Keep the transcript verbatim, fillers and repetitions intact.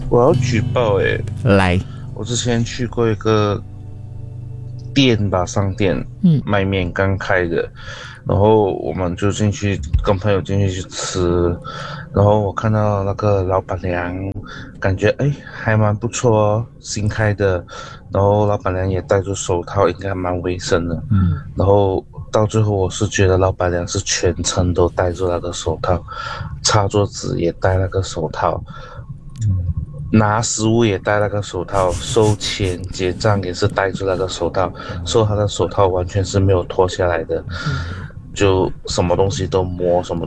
我要举报诶、 来， 我之前去过一个店吧，商店， 嗯， 卖面刚开的，然后我们就进去跟朋友进去去吃，然后我看到那个老板娘，感觉哎还蛮不错哦，新开的，然后老板娘也戴着手套，应该蛮卫生的， 嗯， 然后到最后我是觉得老板娘是全程都戴着那个手套，擦桌子也戴那个手套。拿食物也戴那个手套，收钱结账也是戴着那个手套，说他的手套完全是没有脱下来的，就什么东西都摸，什么